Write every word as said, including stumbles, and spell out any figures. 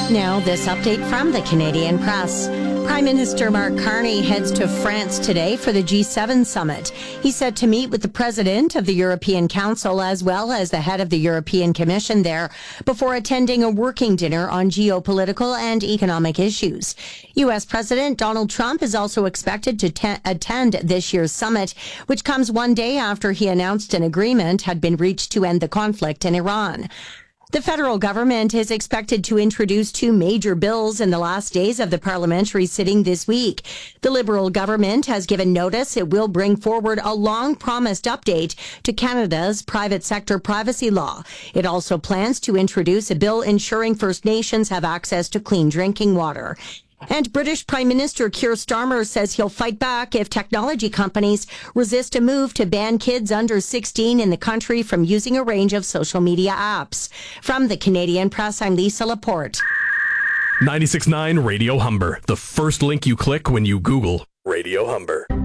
Now, this update from the Canadian Press. Prime Minister Mark Carney heads to France today for the G seven summit. He's set to meet with the president of the European Council as well as the head of the European Commission there before attending a working dinner on geopolitical and economic issues. U S. President Donald Trump is also expected to te- attend this year's summit, which comes one day after he announced an agreement had been reached to end the conflict in Iran. The federal government is expected to introduce two major bills in the last days of the parliamentary sitting this week. The Liberal government has given notice it will bring forward a long-promised update to Canada's private sector privacy law. It also plans to introduce a bill ensuring First Nations have access to clean drinking water. And British Prime Minister Keir Starmer says he'll fight back if technology companies resist a move to ban kids under sixteen in the country from using a range of social media apps. From the Canadian Press, I'm Lisa Laporte. ninety-six point nine Radio Humber, the first link you click when you Google Radio Humber.